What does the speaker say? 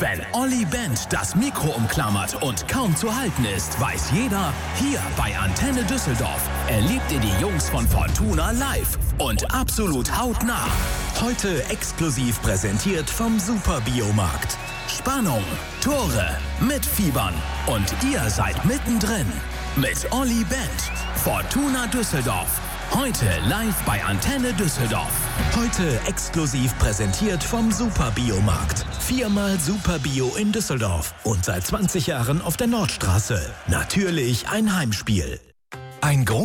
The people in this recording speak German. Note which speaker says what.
Speaker 1: Wenn Olli Bent das Mikro umklammert und kaum zu halten ist, weiß jeder, hier bei Antenne Düsseldorf erlebt ihr die Jungs von Fortuna live und absolut hautnah. Heute exklusiv präsentiert vom Superbiomarkt. Spannung, Tore, mitfiebern und ihr seid mittendrin. Mit Olli Bent, Fortuna Düsseldorf. Heute live bei Antenne Düsseldorf. Heute exklusiv präsentiert vom Superbiomarkt. 4-mal Superbio in Düsseldorf und seit 20 Jahren auf der Nordstraße. Natürlich ein Heimspiel.